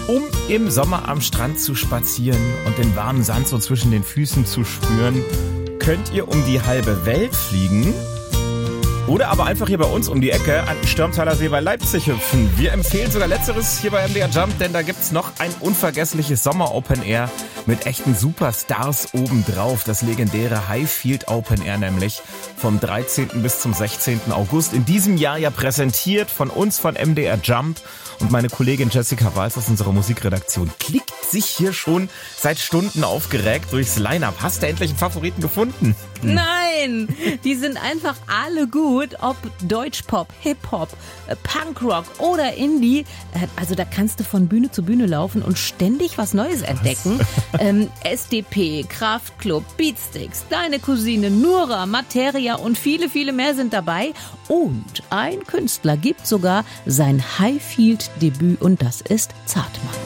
Um im Sommer am Strand zu spazieren und den warmen Sand so zwischen den Füßen zu spüren, könnt ihr um die halbe Welt fliegen oder aber einfach hier bei uns um die Ecke an den Stürmtaler See bei Leipzig hüpfen. Wir empfehlen sogar Letzteres hier bei MDR Jump, denn da gibt's noch ein unvergessliches Sommer-Open Air mit echten Superstars obendrauf. Das legendäre Highfield Open Air nämlich vom 13. bis zum 16. August. In diesem Jahr ja präsentiert von uns, von MDR Jump. Und meine Kollegin Jessica Walz aus unserer Musikredaktion klickt sich hier schon seit Stunden aufgeregt durchs Line-Up. Hast du endlich einen Favoriten gefunden? Nein, die sind einfach alle gut, ob Deutschpop, Hip-Hop, Punkrock oder Indie. Also da kannst du von Bühne zu Bühne laufen und ständig was Neues entdecken. SDP, Kraftklub, Beatsticks, Deine Cousine, Nura, Materia und viele, viele mehr sind dabei. Und ein Künstler gibt sogar sein Highfield-Debüt und das ist Zartmann.